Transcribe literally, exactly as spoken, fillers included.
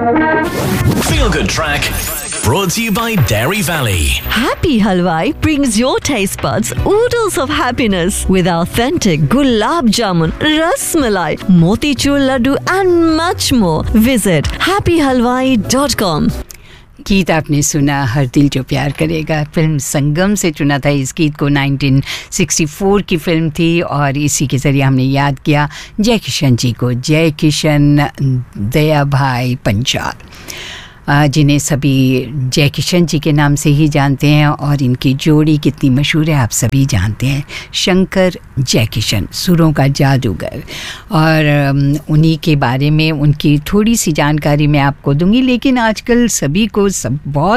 Feel Good Track, brought to you by Dairy Valley. Happy Halwai brings your taste buds oodles of happiness with authentic gulab jamun, ras malai, motichur laddu and much more. Visit happy halwai dot com. गीत आपने सुना हर दिल जो प्यार करेगा, film संगम से चुना था इस गीत को। नाइनटीन सिक्सटी फोर की फिल्म थी और इसी के ज़रिए हमने याद किया जय किशन जी को। जय किशन, दया भाई पंचाल, जिन्हें सभी जय किशन जी के नाम से ही जानते हैं, और इनकी जोड़ी कितनी मशहूर है आप सभी जानते हैं, शंकर जय किशन, सुरों का जादूगर। और उन्हीं के बारे में उनकी थोड़ी सी जानकारी मैं आपको दूंगी, लेकिन आजकल सभी को सब बहुत